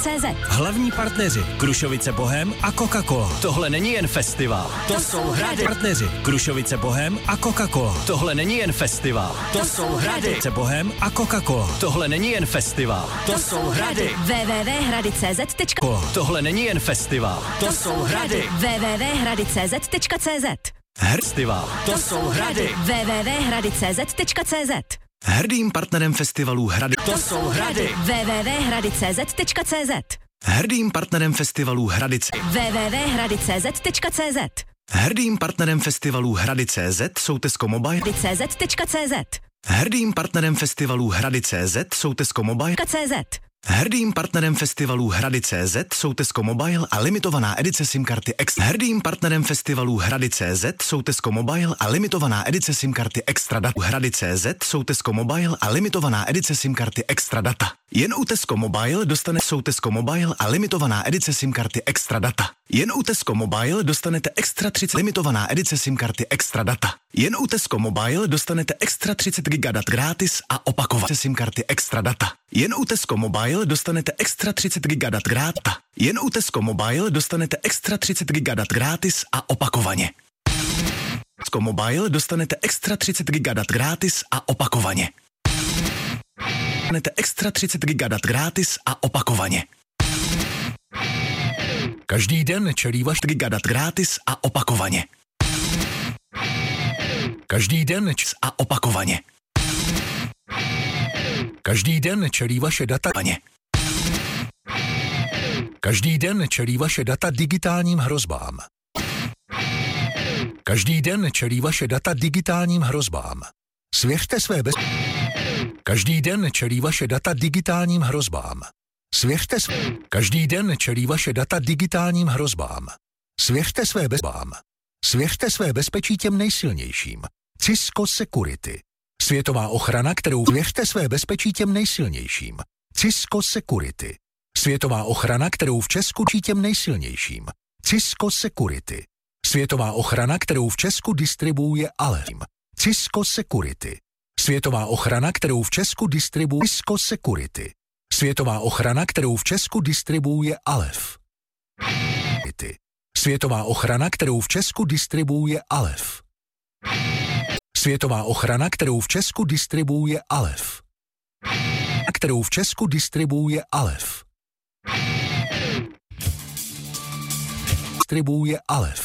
Hradec.cz. Hlavní partneři Krušovice Bohem a Coca-Cola. Tohle není jen festival, to jsou hrady. Partneři Krušovice Bohem a Coca-Cola. Tohle není jen festival, to jsou hrady. Krušovice Bohem a Coca-Cola. Tohle není jen festival, to jsou hrady. www.hrady.cz. Tohle není jen festival, to jsou hrady. www.hrady.cz. Festival, to jsou hrady. www.hrady.cz. Hrdým partnerem festivalu Hrady. To jsou hrady. www.hrady.cz. Hrdým partnerem festivalu Hradice. www.hrady.cz. Hrdým partnerem festivalu Hrady.cz jsou Tesco Mobile. Hrady.cz. Hrdým partnerem festivalu Hrady.cz jsou Tesco Mobile. CZ. Hrdým partnerem festivalu Hrady.cz jsou Tesco Mobile a limitovaná edice SIM karty Extra. Hrdým partnerem festivalu Hrady.cz jsou Tesco Mobile a limitovaná edice SIM karty Extra Data. Hrady.cz jsou Tesco Mobile a limitovaná edice SIM karty Extra Data. Jen u Tesco Mobile jsou Tesco Mobile a limitovaná edice SIM karty Extra Data. Jen u Tesco Mobile dostanete extra 30 limitovaná edice SIM karty Extra Data. Jen u Tesco Mobile dostanete extra 30 GB dat gratis a opakovat SIM karty Extra Data. Jen u Tesco Mobile dostanete extra 30 GB dat gratis. Jen u Tesco Mobile dostanete extra 30 GB dat gratis a opakovaně. Tesco Mobile dostanete extra 30 GB dat gratis a opakovaně. Dostanete extra 30 GB dat gratis a opakovaně. Každý den čelí vaš gigadat gratis a opakovaně. Každý den a opakovaně. Každý den čelí vaše data. Každý den čelí vaše data digitálním hrozbám. Každý den čelí vaše data digitálním hrozbám. Svěřte své Každý den čelí vaše data digitálním hrozbám. Svěřte Každý den čelí vaše data digitálním hrozbám. Svěřte své Svěřte své bezpečí těm nejsilnějším. Cisco Security. Světová ochrana, kterou svěřte své bezpečí těm nejsilnějším. Cisco Security. Světová ochrana, kterou v Česku čí těm nejsilnějším. Cisco Security. Světová ochrana, kterou v Česku distribuuje Alem. Cisco Security. Světová ochrana, kterou v Česku distribuuje Cisco Security. Světová ochrana, kterou v Česku distribuuje Alef. Světová ochrana, kterou v Česku distribuuje Alef. Světová ochrana, kterou v Česku distribuuje Alef. Kterou v Česku distribuuje Alef. Distribuuje Alef.